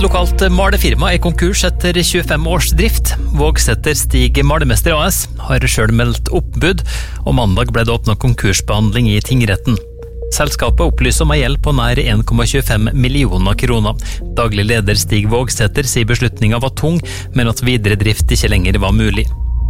lokalt malefirma konkurs etter 25 års drift. Vågsetter Stig Malemester AS har selv meldt oppbud, og mandag ble det åpnet konkursbehandling i tingretten. Selskapet opplyser om en gjeld på nær 1,25 millioner kroner. Daglig leder Stig Vågsetter sier beslutningen var tung, men at videre drift ikke lenger var mulig.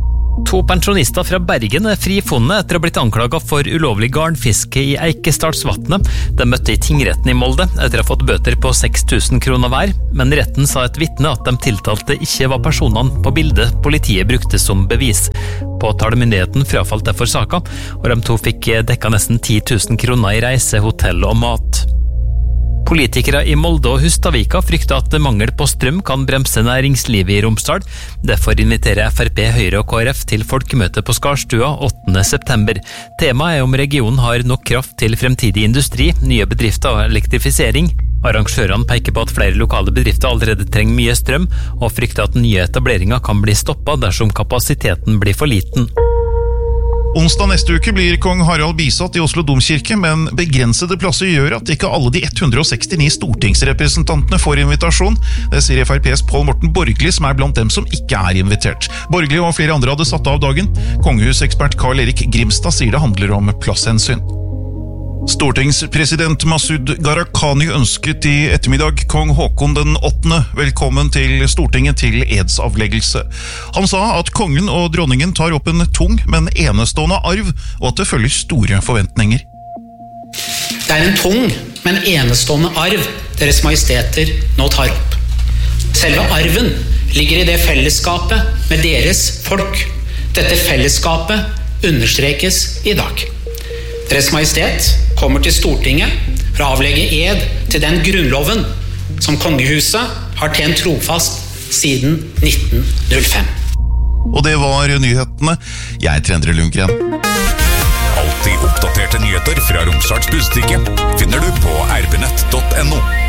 2 pensjonister fra Bergen frifunnet etter å ha blitt anklaget for ulovlig garnfiske i Eikesdalsvatnet. De møtte i tingretten i Molde etter å ha fått bøter på 6 000 kroner hver, men retten sa et vitne at de tiltalte ikke var personene på bildet politiet brukte som bevis. Påtalemyndigheten frafalt derfor saka, og de 2 fikk dekket nesten 10 000 kroner i reise, hotell og mat. Politikere i Molde og Hustadvika frykter at mangel på strøm kan bremse næringslivet i Romsdal. Derfor inviterer FrP, Høyre og KrF til folkemøte på Skarstua 8. september. Temaet om regionen har nok kraft til fremtidig industri, nye bedrifter og elektrifisering. Arrangørene peker på at flere lokale bedrifter allerede trenger mye strøm, og frykter at nye etableringer kan bli stoppet dersom kapasiteten blir for liten. Onsdag neste uke blir kong Harald bisatt i Oslo Domkirke, men begrensede plasser gjør at ikke alle de 169 stortingsrepresentantene får invitasjon. Det sier FrPs Paul Morten Borgli, som blant dem som ikke invitert. Borgli og flere andre hadde satt av dagen. Kongehusekspert Karl Erik Grimstad sier det handler om plasshensyn. Stortingspresident Masud Gharahkhani ønsket i ettermiddag kong Håkon den 8. velkommen til Stortinget til edsavleggelse. Han sa at kongen og dronningen tar opp en tung, men enestående arv, og at det følger store forventninger. Det en tung, men enestående arv Deres Majesteter nå tar opp. Selve arven ligger i det fellesskapet med deres folk. Dette fellesskapet understrekes i dag. Deres Majestet kommer til Stortinget for å avlegge ed til den grunnloven som kongehuset har tjent trofast siden 1905. Og det var nyhetene. Jeg Endre Lundgren. Alltid oppdaterte nyheter fra Romsdals Budstikke finner du på rbnett.no.